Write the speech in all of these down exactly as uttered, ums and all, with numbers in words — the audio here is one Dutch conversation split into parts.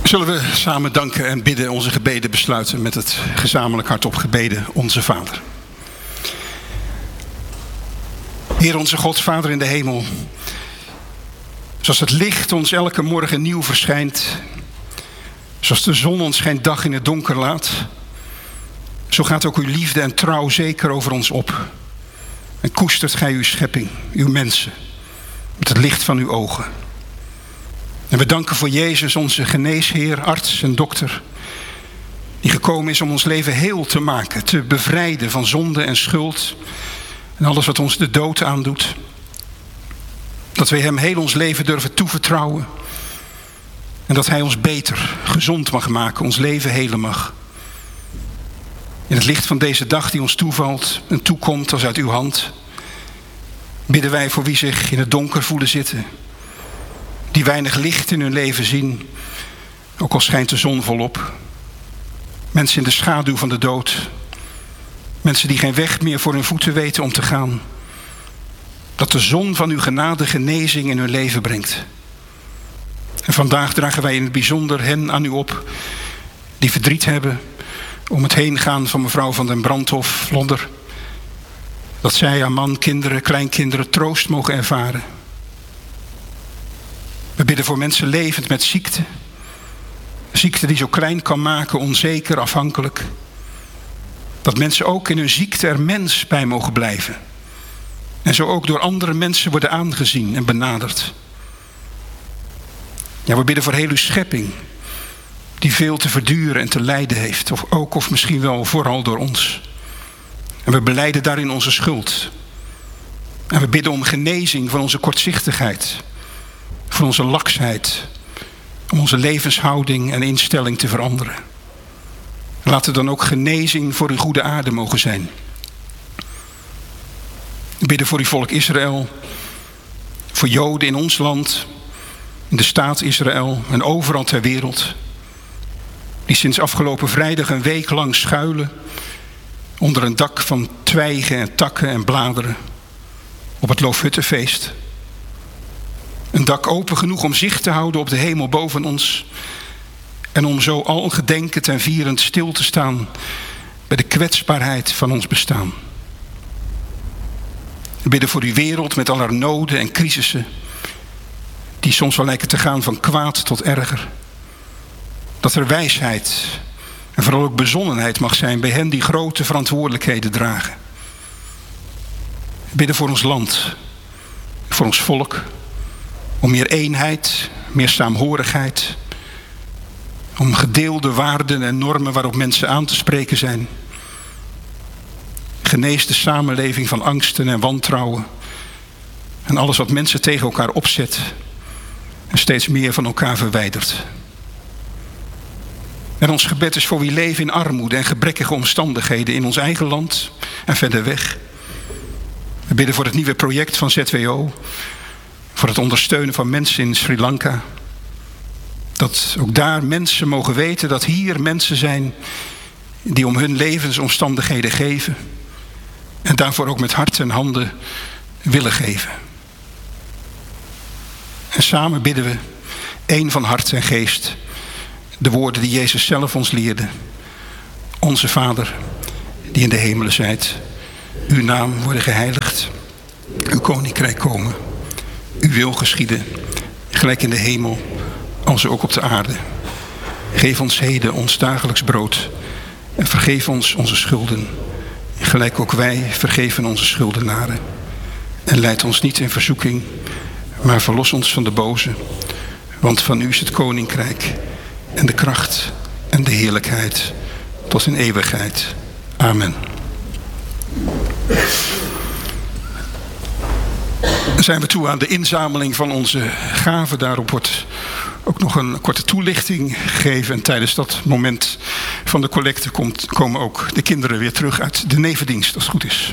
Zullen we samen danken en bidden, onze gebeden besluiten met het gezamenlijk hardop gebeden Onze Vader. Heer onze God, Vader in de hemel, zoals het licht ons elke morgen nieuw verschijnt, zoals de zon ons geen dag in het donker laat, zo gaat ook uw liefde en trouw zeker over ons op. En koestert gij uw schepping, uw mensen, met het licht van uw ogen. En we danken voor Jezus, onze geneesheer, arts en dokter, die gekomen is om ons leven heel te maken, te bevrijden van zonde en schuld en alles wat ons de dood aandoet. Dat wij hem heel ons leven durven toevertrouwen en dat hij ons beter, gezond mag maken, ons leven helen mag. In het licht van deze dag die ons toevalt en toekomt als uit uw hand, bidden wij voor wie zich in het donker voelen zitten, die weinig licht in hun leven zien, ook al schijnt de zon volop. Mensen in de schaduw van de dood. Mensen die geen weg meer voor hun voeten weten om te gaan. Dat de zon van uw genade genezing in hun leven brengt. En vandaag dragen wij in het bijzonder hen aan u op die verdriet hebben om het heengaan van mevrouw van den Brandhof, Vlodder. Dat zij aan man, kinderen, kleinkinderen troost mogen ervaren. We bidden voor mensen levend met ziekte. Ziekte die zo klein kan maken, onzeker, afhankelijk. Dat mensen ook in hun ziekte er mens bij mogen blijven. En zo ook door andere mensen worden aangezien en benaderd. Ja, we bidden voor heel uw schepping, die veel te verduren en te lijden heeft. Of ook of misschien wel vooral door ons. En we belijden daarin onze schuld. En we bidden om genezing van onze kortzichtigheid. Van onze laksheid. Om onze levenshouding en instelling te veranderen. Laat er dan ook genezing voor uw goede aarde mogen zijn. We bidden voor uw volk Israël. Voor Joden in ons land. In de staat Israël en overal ter wereld. Die sinds afgelopen vrijdag een week lang schuilen. Onder een dak van twijgen en takken en bladeren. Op het Loofhuttenfeest. Een dak open genoeg om zicht te houden op de hemel boven ons. En om zo al gedenkend en vierend stil te staan bij de kwetsbaarheid van ons bestaan. We bidden voor uw wereld met al haar noden en crisissen. Die soms wel lijken te gaan van kwaad tot erger. Dat er wijsheid en vooral ook bezonnenheid mag zijn bij hen die grote verantwoordelijkheden dragen. We bidden voor ons land, voor ons volk. Om meer eenheid, meer saamhorigheid. Om gedeelde waarden en normen waarop mensen aan te spreken zijn. Genees de samenleving van angsten en wantrouwen. En alles wat mensen tegen elkaar opzet. En steeds meer van elkaar verwijdert. En ons gebed is voor wie leven in armoede en gebrekkige omstandigheden in ons eigen land en verder weg. We bidden voor het nieuwe project van Z W O. Voor het ondersteunen van mensen in Sri Lanka. Dat ook daar mensen mogen weten dat hier mensen zijn die om hun levensomstandigheden geven. En daarvoor ook met hart en handen willen geven. En samen bidden we, één van hart en geest, de woorden die Jezus zelf ons leerde. Onze Vader, die in de hemelen zijt. Uw naam worden geheiligd. Uw koninkrijk komen. Uw wil geschieden, gelijk in de hemel, als ook op de aarde. Geef ons heden ons dagelijks brood. En vergeef ons onze schulden. Gelijk ook wij vergeven onze schuldenaren. En leid ons niet in verzoeking, maar verlos ons van de boze. Want van u is het koninkrijk en de kracht en de heerlijkheid tot in eeuwigheid. Amen. Dan zijn we toe aan de inzameling van onze gaven. Daarop wordt ook nog een korte toelichting gegeven. En tijdens dat moment van de collecte komt, komen ook de kinderen weer terug uit de nevendienst, als het goed is.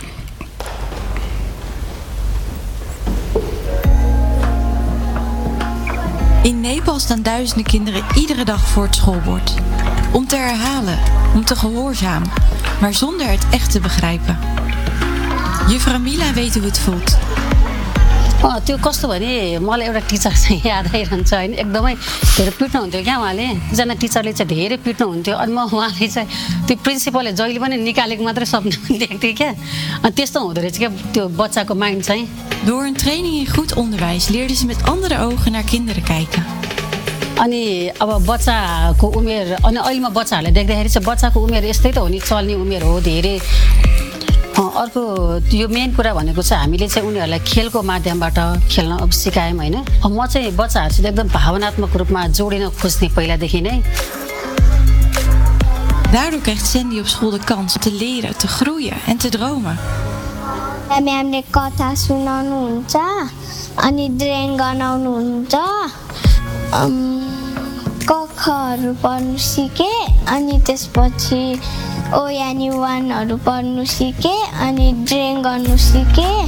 In Nepal staan duizenden kinderen iedere dag voor het schoolbord. Om te herhalen, om te gehoorzamen, maar zonder het echt te begrijpen. Juffrouw Mila weet hoe het voelt. अँ त्यो कस्तो भने मलाई एउटा टिचर चाहिँ याद आइरहन्छ होइन एकदमै धेरै पिट्नुहुन्थ्यो क्या उहाँले एकजना टिचरले चाहिँ धेरै पिट्नुहुन्थ्यो अनि म उहाँले चाहिँ त्यो प्रिन्सिपलले जहिले पनि निकालेको मात्रै सपना देख्थेँ क्या अनि त्यस्तो हुँदो रहेछ क्या त्यो बच्चाको माइन्ड चाहिँ Door een training in goed onderwijs leerden ze met andere ogen naar kinderen kijken. अनि अब बच्चाको उमेर अनि अहिले म बच्चाहरूलाई देख्दाखेरि चाहिँ बच्चाको उमेर यस्तै त हो नि चल्ने उमेर हो धेरै अर्को यो मेन कुरा भनेको चाहिँ हामीले चाहिँ उनीहरूलाई खेलको माध्यमबाट खेल्न अब सिकायौँ होइन म चाहिँ बच्चाहरूसित एकदम भावनात्मक रूपमा जोडिन खोज्ने पहिलादेखि नै Daardoor krijgt Sandy op school de kans te leren, te groeien en te dromen. म्यामले कथा सुनाउनुहुन्छ अनि ड्रइङ गराउनुहुन्छ कखहरू पढ्नु सिकेँ अनि त्यसपछि ओ यानि वानहरू पढ्नु सिकेँ अनि ड्रइङ गर्नु सिकेँ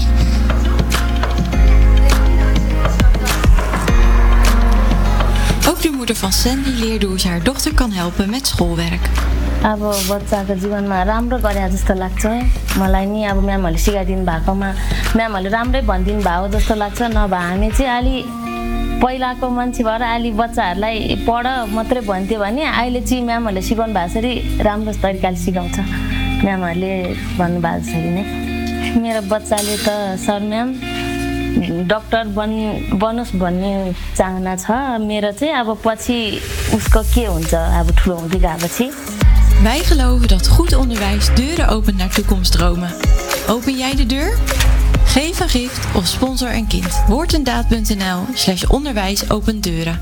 Ook de moeder van Sandy leerde hoe ze haar dochter kan helpen met schoolwerk. अब बच्चाको जीवनमा राम्रो गरे जस्तो लाग्छ मलाई नि अब म्यामहरूले सिकाइदिनु भएकोमा म्यामहरूले राम्रै भनिदिनु भएको जस्तो लाग्छ नभए हामी चाहिँ अलि पहिलाको मान्छे भएर अलि बच्चाहरूलाई पढ मात्रै भन्थ्यो भने अहिले चाहिँ म्यामहरूले सिकाउनु भएको जसरी राम्रो तरिकाले सिकाउँछ म्यामहरूले भन्नुभएको जसरी नै मेरो बच्चाले त सर म्याम डक्टर बन बनोस् भन्ने चाहना छ मेरो चाहिँ अब पछि उसको के हुन्छ अब ठुलो हुँदै गएपछि Wij geloven dat goed onderwijs deuren opent naar toekomstdromen. Open jij de deur? Geef een gift of sponsor een kind. woord en daad punt n l slash onderwijs opent deuren.